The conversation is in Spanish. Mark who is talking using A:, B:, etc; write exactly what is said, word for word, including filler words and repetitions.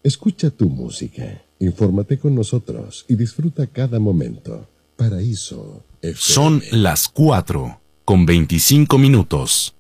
A: Escucha tu música, infórmate con nosotros y disfruta cada momento. Paraíso F M.
B: Son las cuatro con veinticinco minutos.